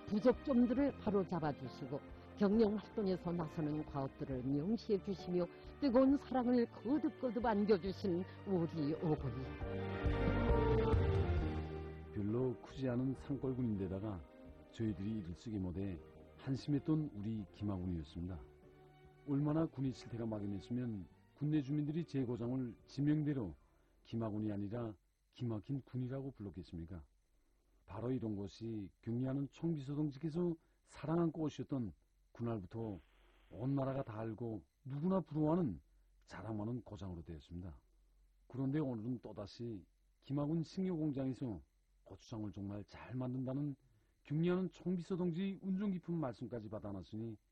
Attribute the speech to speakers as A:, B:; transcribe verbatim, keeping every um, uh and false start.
A: 부족점들을 바로잡아 주시고 경영활동에서 나서는 과업들을 명시해 주시며 뜨거운 사랑을 거듭거듭 안겨주신 우리 어머니.
B: 별로 크지 않은 산골군인데다가 저희들이 이를 쓰게 못해 한심했던 우리 김하군이었습니다. 얼마나 군이 실태가 막연했으면 군내 주민들이 제 고장을 지명대로 김하군이 아니라 기막힌 군이라고 불렀겠습니까? 바로 이런 것이 경리하는 총비서동지께서 사랑 안고 오셨던 그날부터 온 나라가 다 알고 누구나 부러워하는 자랑하는 고장으로 되었습니다. 그런데 오늘은 또다시 김하군 식료공장에서 고추장을 정말 잘 만든다는 경리하는 총비서동지의 운정 깊은 말씀까지 받아놨으니